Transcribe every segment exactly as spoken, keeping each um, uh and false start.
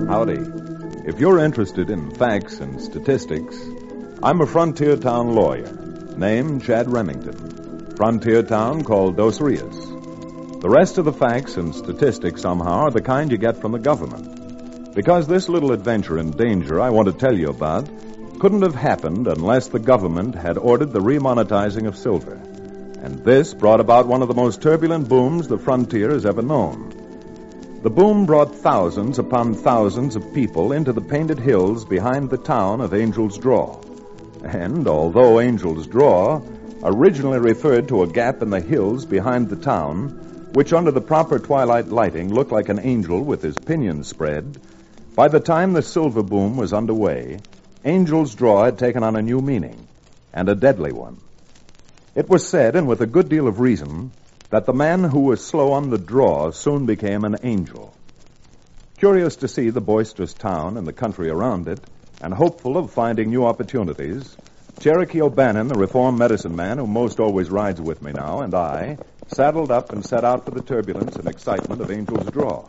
Howdy. If you're interested in facts and statistics, I'm a frontier town lawyer, named Chad Remington. Frontier town called Dos Rios. The rest of the facts and statistics somehow are the kind you get from the government. Because this little adventure and danger I want to tell you about couldn't have happened unless the government had ordered the remonetizing of silver. And this brought about one of the most turbulent booms the frontier has ever known. The boom brought thousands upon thousands of people into the painted hills behind the town of Angel's Draw. And although Angel's Draw originally referred to a gap in the hills behind the town, which under the proper twilight lighting looked like an angel with his pinions spread, by the time the silver boom was underway, Angel's Draw had taken on a new meaning, and a deadly one. It was said, and with a good deal of reason, that the man who was slow on the draw soon became an angel. Curious to see the boisterous town and the country around it, and hopeful of finding new opportunities, Cherokee O'Bannon, the reformed medicine man who most always rides with me now, and I saddled up and set out for the turbulence and excitement of Angel's Draw.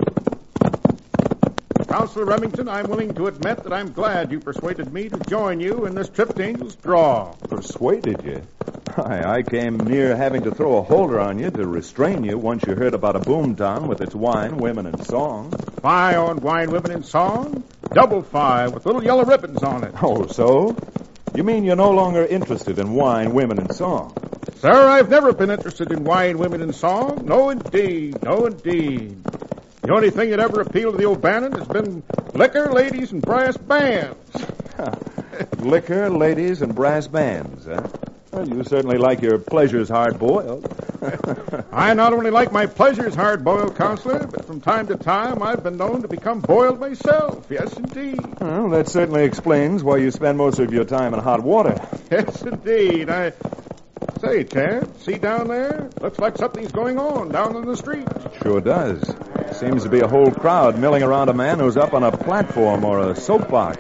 Counselor Remington, I'm willing to admit that I'm glad you persuaded me to join you in this trip to Angel's Draw. Persuaded you? I, I came near having to throw a holder on you to restrain you once you heard about a boom town with its wine, women, and song. Fie on wine, women, and song? Double fie with little yellow ribbons on it. Oh, so? You mean you're no longer interested in wine, women, and song? Sir, I've never been interested in wine, women, and song. No, indeed. No, indeed. The only thing that ever appealed to the O'Bannon has been liquor, ladies, and brass bands. Liquor, ladies, and brass bands, huh? Well, you certainly like your pleasures hard-boiled. I not only like my pleasures hard-boiled, Counselor, but from time to time I've been known to become boiled myself. Yes, indeed. Well, that certainly explains why you spend most of your time in hot water. Yes, indeed. I... Say, Chad, see down there? Looks like something's going on down in the street. Sure does. Seems to be a whole crowd milling around a man who's up on a platform or a soapbox.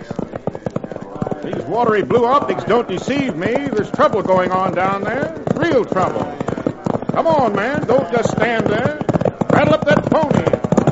These watery blue optics don't deceive me. There's trouble going on down there. Real trouble. Come on, man. Don't just stand there. Rattle up that pony.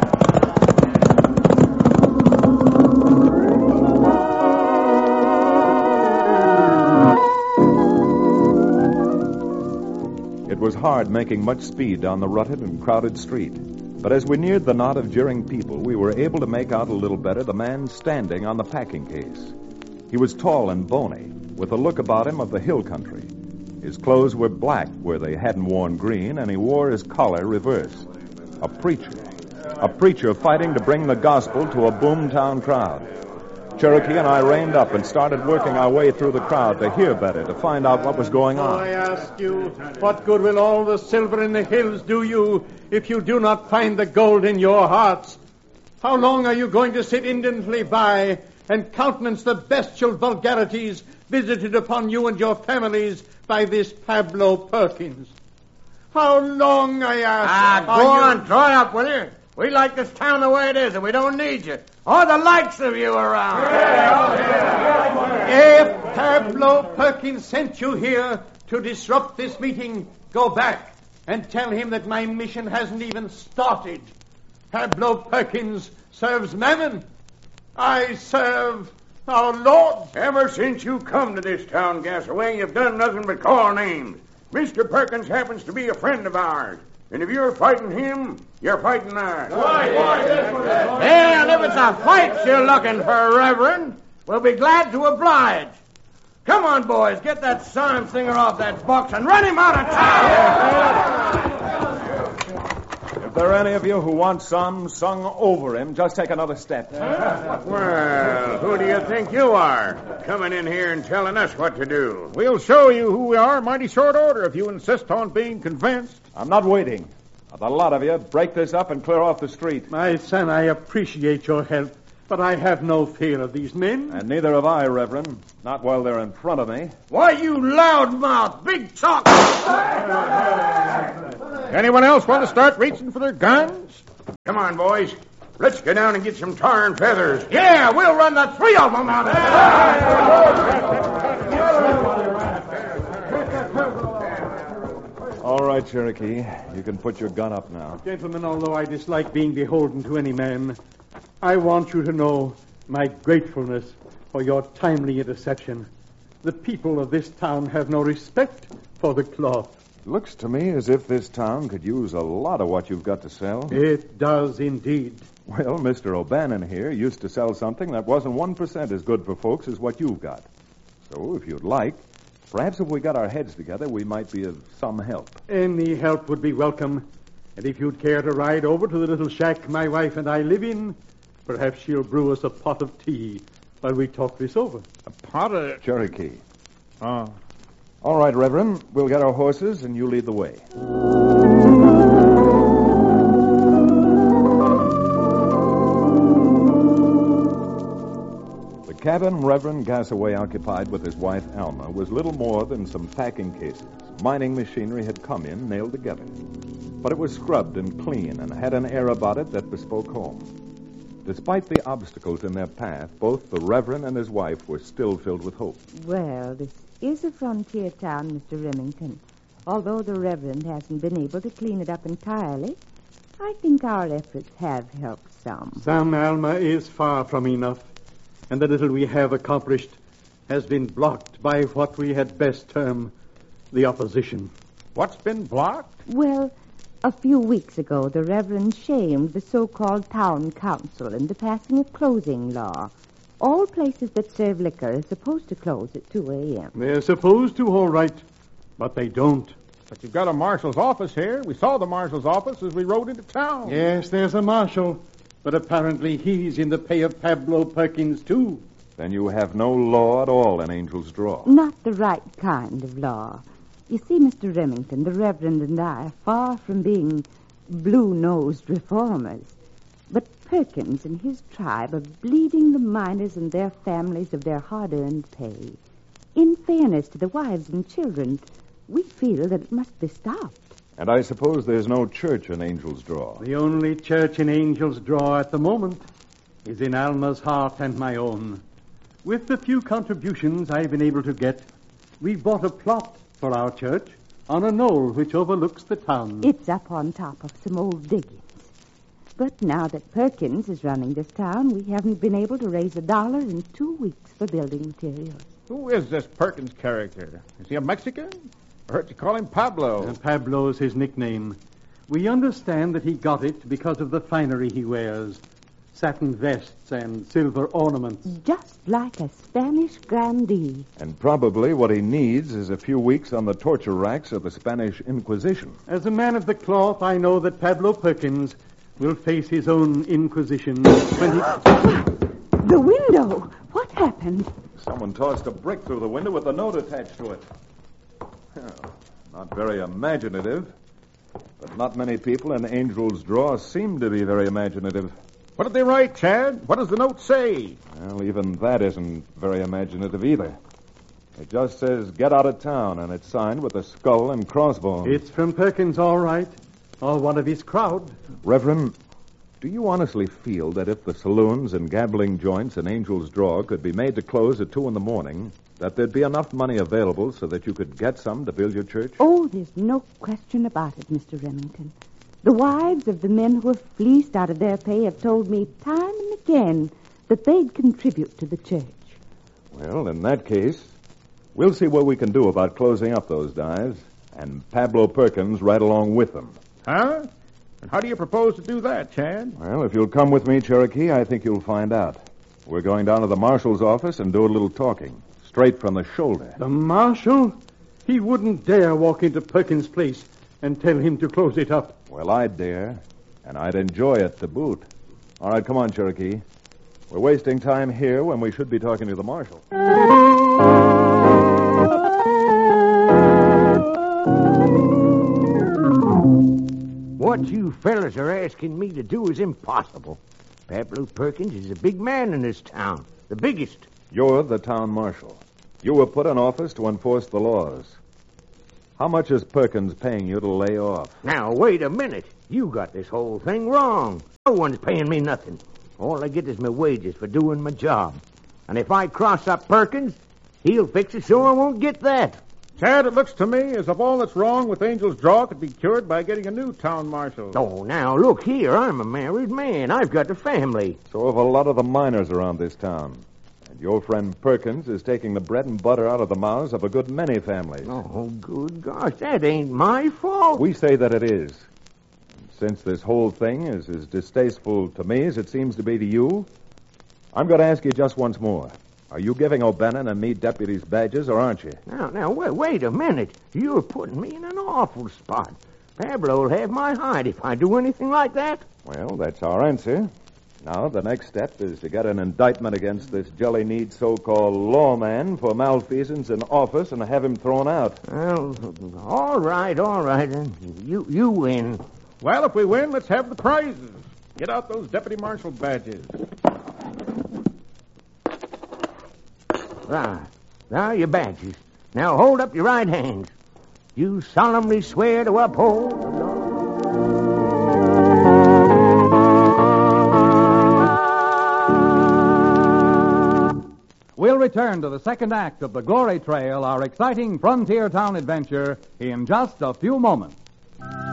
It was hard making much speed down the rutted and crowded street. But as we neared the knot of jeering people, we were able to make out a little better the man standing on the packing case. He was tall and bony, with a look about him of the hill country. His clothes were black where they hadn't worn green, and he wore his collar reversed. A preacher. A preacher fighting to bring the gospel to a boomtown crowd. Cherokee and I reined up and started working our way through the crowd to hear better, to find out what was going on. I ask you, what good will all the silver in the hills do you if you do not find the gold in your hearts? How long are you going to sit indolently by and countenance the bestial vulgarities visited upon you and your families by this Pablo Perkins? How long, I ask? Ah, go you... on, dry up, will you? We like this town the way it is, and we don't need you. Or the likes of you around. If Pablo Perkins sent you here to disrupt this meeting, go back and tell him that my mission hasn't even started. Pablo Perkins serves Mammon. I serve our Lord. Ever since you come to this town, Gasaway, you've done nothing but call names. Mister Perkins happens to be a friend of ours. And if you're fighting him, you're fighting us. And if it's a fight you're looking for, Reverend, we'll be glad to oblige. Come on, boys, get that psalm singer off that box and run him out of town. If there are any of you who want some sung over him, just take another step. Well, who do you think you are, coming in here and telling us what to do? We'll show you who we are mighty short order if you insist on being convinced. I'm not waiting. The lot of you, break this up and clear off the street. My son, I appreciate your help, but I have no fear of these men. And neither have I, Reverend. Not while they're in front of me. Why, you loudmouth, big talk. Anyone else want to start reaching for their guns? Come on, boys. Let's go down and get some tar and feathers. Yeah, we'll run the three of them out of All right, Cherokee. You can put your gun up now. Gentlemen, although I dislike being beholden to any man, I want you to know my gratefulness for your timely interception. The people of this town have no respect for the cloth. Looks to me as if this town could use a lot of what you've got to sell. It does indeed. Well, Mister O'Bannon here used to sell something that wasn't one percent as good for folks as what you've got. So, if you'd like, perhaps if we got our heads together, we might be of some help. Any help would be welcome. And if you'd care to ride over to the little shack my wife and I live in, perhaps she'll brew us a pot of tea while we talk this over. A pot of... Cherokee. Oh. All right, Reverend. We'll get our horses, and you lead the way. The cabin Reverend Gassaway occupied with his wife, Alma, was little more than some packing cases. Mining machinery had come in, nailed together. But it was scrubbed and clean and had an air about it that bespoke home. Despite the obstacles in their path, both the Reverend and his wife were still filled with hope. Well, this is a frontier town, Mister Remington. Although the Reverend hasn't been able to clean it up entirely, I think our efforts have helped some. Some, Alma, is far from enough. And the little we have accomplished has been blocked by what we had best term the opposition. What's been blocked? Well, a few weeks ago, the Reverend shamed the so-called town council into passing a closing law. All places that serve liquor are supposed to close at two a.m. They're supposed to, all right, but they don't. But you've got a marshal's office here. We saw the marshal's office as we rode into town. Yes, there's a marshal, but apparently he's in the pay of Pablo Perkins, too. Then you have no law at all in Angel's Draw. Not the right kind of law. You see, Mister Remington, the Reverend and I are far from being blue-nosed reformers. But Perkins and his tribe are bleeding the miners and their families of their hard-earned pay. In fairness to the wives and children, we feel that it must be stopped. And I suppose there's no church in Angel's Draw. The only church in Angel's Draw at the moment is in Alma's heart and my own. With the few contributions I've been able to get, we've bought a plot for our church on a knoll which overlooks the town. It's up on top of some old diggings. But now that Perkins is running this town, we haven't been able to raise a dollar in two weeks for building materials. Who is this Perkins character? Is he a Mexican? I heard you call him Pablo. Uh, Pablo's his nickname. We understand that he got it because of the finery he wears. Satin vests and silver ornaments. Just like a Spanish grandee. And probably what he needs is a few weeks on the torture racks of the Spanish Inquisition. As a man of the cloth, I know that Pablo Perkins will face his own Inquisition when he... The window! What happened? Someone tossed a brick through the window with a note attached to it. Well, not very imaginative. But not many people in Angel's Draw seem to be very imaginative. What did they write, Chad? What does the note say? Well, even that isn't very imaginative either. It just says, get out of town, and it's signed with a skull and crossbones. It's from Perkins, all right. Or one of his crowd. Reverend, do you honestly feel that if the saloons and gambling joints in Angel's Draw could be made to close at two in the morning, that there'd be enough money available so that you could get some to build your church? Oh, there's no question about it, Mister Remington. The wives of the men who have fleeced out of their pay have told me time and again that they'd contribute to the church. Well, in that case, we'll see what we can do about closing up those dives, and Pablo Perkins right along with them. Huh? And how do you propose to do that, Chad? Well, if you'll come with me, Cherokee, I think you'll find out. We're going down to the marshal's office and do a little talking, straight from the shoulder. The marshal? He wouldn't dare walk into Perkins' place and tell him to close it up. Well, I'd dare, and I'd enjoy it to boot. All right, come on, Cherokee. We're wasting time here when we should be talking to the marshal. What you fellas are asking me to do is impossible. Pablo Perkins is a big man in this town, the biggest. You're the town marshal. You were put in office to enforce the laws. How much is Perkins paying you to lay off? Now, wait a minute. You got this whole thing wrong. No one's paying me nothing. All I get is my wages for doing my job. And if I cross up Perkins, he'll fix it so I won't get that. Chad, it looks to me as if all that's wrong with Angel's Draw could be cured by getting a new town marshal. Oh, now, look here. I'm a married man. I've got a family. So have a lot of the miners around this town. And your friend Perkins is taking the bread and butter out of the mouths of a good many families. Oh, good gosh. That ain't my fault. We say that it is. And since this whole thing is as distasteful to me as it seems to be to you, I'm going to ask you just once more. Are you giving O'Bannon and me deputies badges, or aren't you? Now, now, wait, wait a minute. You're putting me in an awful spot. Pablo will have my hide if I do anything like that. Well, that's our answer. Now, the next step is to get an indictment against this jelly-kneed so-called lawman for malfeasance in office and have him thrown out. Well, all right, all right. You, you win. Well, if we win, let's have the prizes. Get out those deputy marshal badges. Right. Now, your badges. Now, hold up your right hands. You solemnly swear to uphold the law. We'll return to the second act of The Glory Trail, our exciting frontier town adventure, in just a few moments.